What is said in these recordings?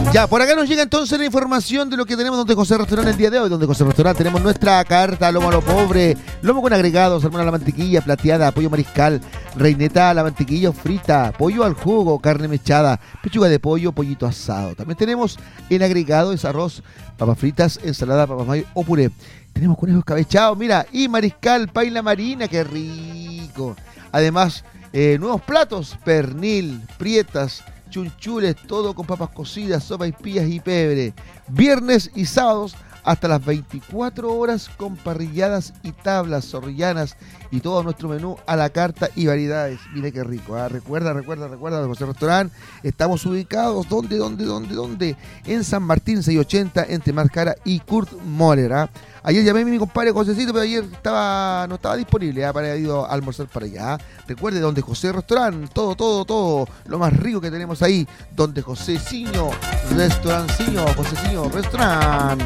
Ya, por acá nos llega entonces la información de lo que tenemos Donde José Restaurante el día de hoy. Donde José Restaurante tenemos nuestra carta, lomo a lo pobre, lomo con agregados, salmón a la mantequilla, plateada, pollo mariscal, reineta a la mantequilla frita, pollo al jugo, carne mechada, pechuga de pollo, pollito asado. También tenemos en agregado es arroz, papas fritas, ensalada, papas mayo o puré. Tenemos conejos escabechados, mira, y mariscal, paila marina, qué rico. Además, nuevos platos, pernil, prietas, chunchules, todo con papas cocidas, sopa y pillas y pebre. Viernes y sábados hasta las 24 horas con parrilladas y tablas zorrillanas y todo nuestro menú a la carta y variedades. Mire qué rico, ¿eh? Recuerda, José Restaurant. Estamos ubicados, ¿dónde? En San Martín 680, entre Máscara y Kurt Moller, ¿eh? Ayer llamé a mi compadre Josecito, pero ayer no estaba disponible para haber ido a almorzar para allá. Recuerde, Donde José Restaurant, todo, lo más rico que tenemos ahí. Donde Joseciño Restaurant.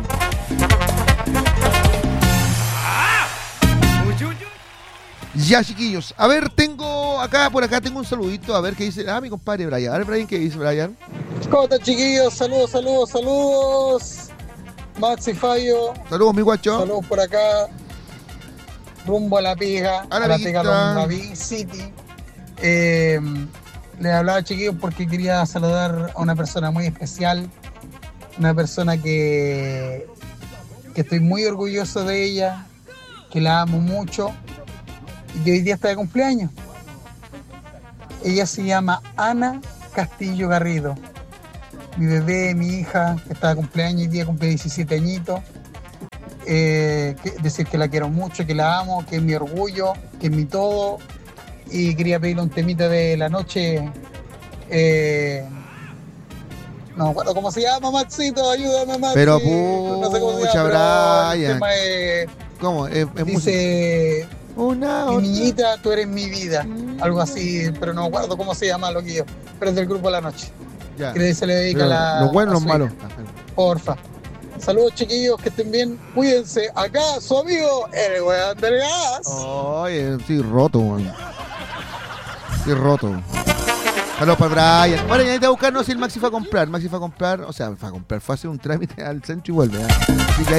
Ya, chiquillos. A ver, por acá tengo un saludito. A ver qué dice. Mi compadre Brian. A ver, Brian, ¿qué dice Brian? ¿Cómo están, chiquillos? Saludos. Maxi Fallo. Saludos, mi guacho. Saludos por acá. Rumbo a la pega. A la pega rumbo a Big City. Les hablaba, chiquillos, porque quería saludar a una persona muy especial. Una persona que estoy muy orgulloso de ella. Que la amo mucho. Y que hoy día está de cumpleaños. Ella se llama Ana Castillo Garrido. Mi bebé, mi hija, que está de cumpleaños, hoy día cumple 17 añitos. Decir que la quiero mucho, que la amo, que es mi orgullo, que es mi todo. Y quería pedirle un temita de la noche. No me acuerdo cómo se llama, Maxito, ayúdame, Maxi. Pero no sé cómo se pucha, llama, Brian. el tema es, ¿Cómo? dice... Una Mi niñita, tú eres mi vida. Algo así, pero no me acuerdo cómo se llama lo que yo. Pero es del grupo La Noche. Ya. Que se le dedica a los buenos, los malos. Porfa. Saludos, chiquillos, que estén bien. Cuídense. Acá su amigo, el weón del gas. Oye, estoy roto, man. Estoy roto. Saludos para Brian. Bueno, ya necesita buscarnos si el Maxi fue a comprar. Fue a hacer un trámite al centro y vuelve. Así que